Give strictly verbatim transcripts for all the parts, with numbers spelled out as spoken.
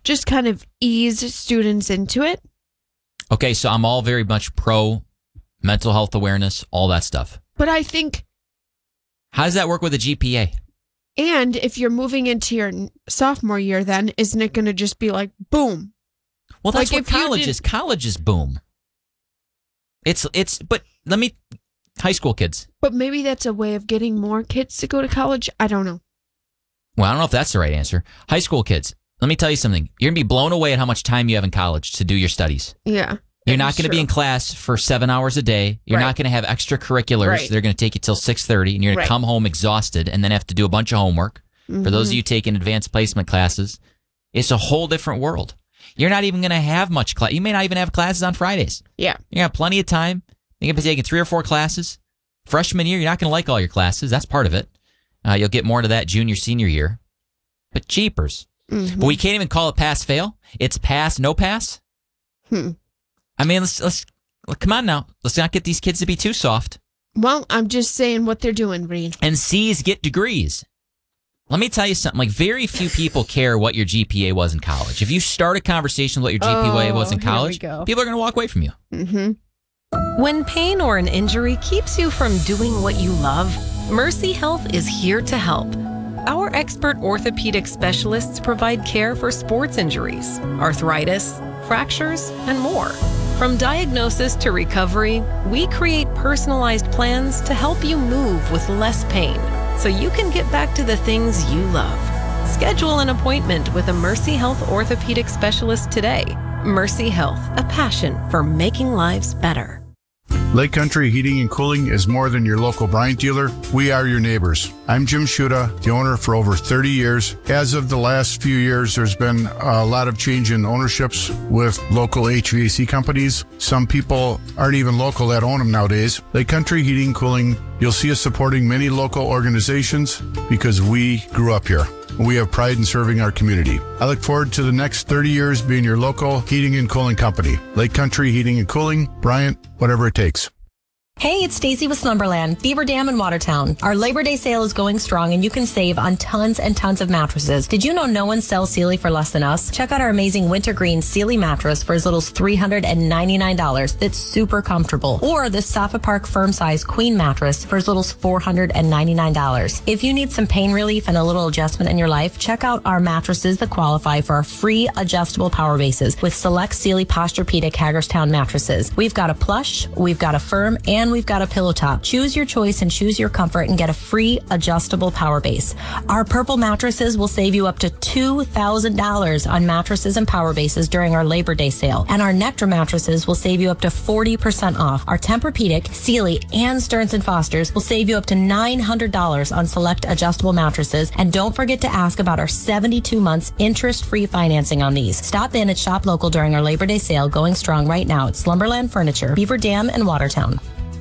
just kind of ease students into it. Okay, so I'm all very much pro mental health awareness, all that stuff. But I think... How does that work with a G P A? And if you're moving into your sophomore year, then isn't it going to just be like, boom? Well, that's like what college is. College is boom. It's, it's, but let me, high school kids. But maybe that's a way of getting more kids to go to college. I don't know. Well, I don't know if that's the right answer. High school kids, let me tell you something. You're going to be blown away at how much time you have in college to do your studies. Yeah. You're not going to be in class for seven hours a day. You're Right. not going to have extracurriculars. Right. They're going to take you till six thirty, and you're going Right. to come home exhausted and then have to do a bunch of homework. Mm-hmm. For those of you taking advanced placement classes, it's a whole different world. You're not even going to have much class. You may not even have classes on Fridays. Yeah. You're going to have plenty of time. You're going to be taking three or four classes. Freshman year, you're not going to like all your classes. That's part of it. Uh, you'll get more into that junior, senior year. But jeepers. Mm-hmm. But we can't even call it pass-fail. It's pass, no pass. Hmm. I mean, let's let's come on now. Let's not get these kids to be too soft. Well, I'm just saying what they're doing, Reed. And C's get degrees. Let me tell you something. Like, very few people care what your G P A was in college. If you start a conversation with what your G P A Oh, was in here we college, go. people are going to walk away from you. Mm-hmm. When pain or an injury keeps you from doing what you love, Mercy Health is here to help. Our expert orthopedic specialists provide care for sports injuries, arthritis, fractures, and more. From diagnosis to recovery, we create personalized plans to help you move with less pain so you can get back to the things you love. Schedule an appointment with a Mercy Health orthopedic specialist today. Mercy Health, a passion for making lives better. Lake Country Heating and Cooling is more than your local Bryant dealer. We are your neighbors. I'm Jim Schuda, the owner for over thirty years. As of the last few years, there's been a lot of change in ownerships with local H V A C companies. Some people aren't even local that own them nowadays. Lake Country Heating and Cooling, you'll see us supporting many local organizations because we grew up here. We have pride in serving our community. I look forward to the next thirty years being your local heating and cooling company. Lake Country Heating and Cooling, Bryant, whatever it takes. Hey, it's Stacy with Slumberland, Beaver Dam in Watertown. Our Labor Day sale is going strong and you can save on tons and tons of mattresses. Did you know no one sells Sealy for less than us? Check out our amazing wintergreen Sealy mattress for as little as three hundred ninety-nine dollars. That's super comfortable. Or this Safa Park firm size queen mattress for as little as four hundred ninety-nine dollars. If you need some pain relief and a little adjustment in your life, check out our mattresses that qualify for our free adjustable power bases with select Sealy Posturepedic Hagerstown mattresses. We've got a plush, we've got a firm, and we've got a pillow top. Choose your choice and choose your comfort and get a free adjustable power base. Our purple mattresses will save you up to two thousand dollars on mattresses and power bases during our Labor Day sale. And our Nectar mattresses will save you up to forty percent off. Our Tempur-Pedic, Sealy, and Stearns and Foster's will save you up to nine hundred dollars on select adjustable mattresses. And don't forget to ask about our seventy-two months interest-free financing on these. Stop in at Shop Local during our Labor Day sale going strong right now at Slumberland Furniture, Beaver Dam, and Watertown.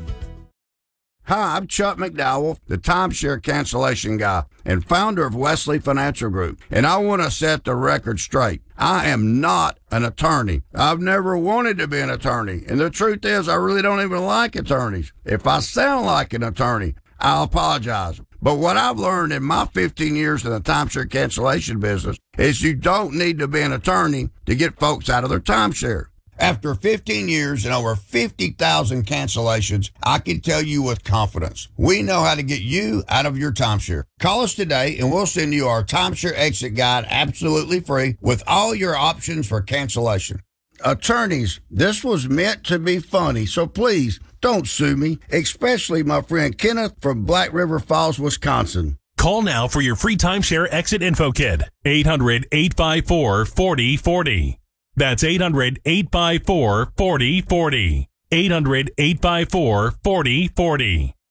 Hi, I'm Chuck McDowell, the timeshare cancellation guy and founder of Wesley Financial Group, and I want to set the record straight. I am not an attorney. I've never wanted to be an attorney, and the truth is I really don't even like attorneys. If I sound like an attorney, I'll apologize. But what I've learned in my fifteen years in the timeshare cancellation business is you don't need to be an attorney to get folks out of their timeshare. After fifteen years and over fifty thousand cancellations, I can tell you with confidence, we know how to get you out of your timeshare. Call us today and we'll send you our timeshare exit guide absolutely free with all your options for cancellation. Attorneys, this was meant to be funny, so please don't sue me, especially my friend Kenneth from Black River Falls, Wisconsin. Call now for your free timeshare exit info kit. eight hundred, eight five four, four oh four oh. That's eight hundred, eight five four, four oh four oh. eight hundred, eight five four, four oh four oh.